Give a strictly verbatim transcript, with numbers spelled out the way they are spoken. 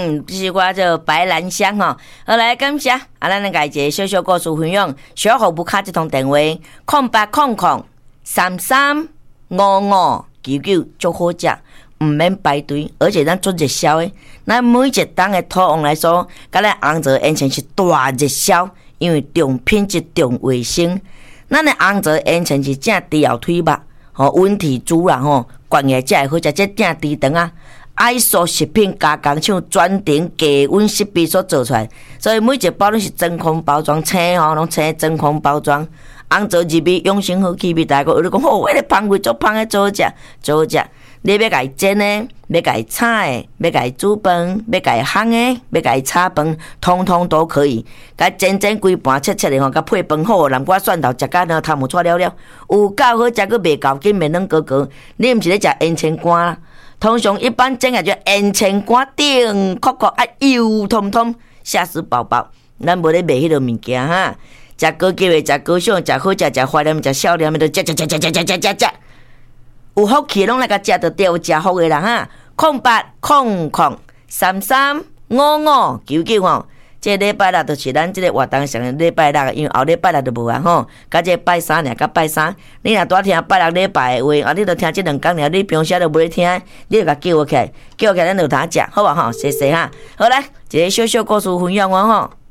嗯，这是我这白兰香吼。好来，感谢啊，咱来家一个小小故事分享。小号不卡这通电话，空八空空三三五五九九，足好食，唔免排队，而且咱做热销的。咱每一档的土王来说，甲咱红枣烟尘是大热销，因为重品质、重卫生。咱的红枣烟尘是正猪后腿肉，吼温体猪啦吼，关起才会好食，这正猪肠啊。I S O 食品加工厂专程低温湿逼所做出来，所以每一包拢是真空包装，青吼拢青真空包装。红枣入味，养生好气味，大家有咧讲，哦，迄个芳味足芳的，做好食，做好食。你要甲伊煎的，要甲伊炒的，要甲伊煮饭，要甲伊烘的，要甲伊炒饭，通通都可以。甲煎煎规盘切切的吼，甲配饭好，南瓜蒜头食甲呢头毛出了了，有够好食，佫袂够紧，面软高高。你毋是咧食烟肠干啦？通常一般煎个就烟肠干顶壳壳啊油通通，吓死宝宝。咱无咧卖迄落物件哈，食高级的，食高尚，食好食，食怀念，食少年的，都食食食食食食食食。有福气拢来甲食到对，有食福的人哈。空八空空三三五五九九吼，这礼拜六就是咱这个活动上的礼拜六，因为后礼拜六就无啊吼。甲这拜三尔，甲拜三，你若多听拜六礼拜的话，啊，你著听这两讲尔，你平时都袂听，你著甲叫我起来，叫我起来咱就通食，好无吼？谢谢哈。好来，一个小小故事分享完吼。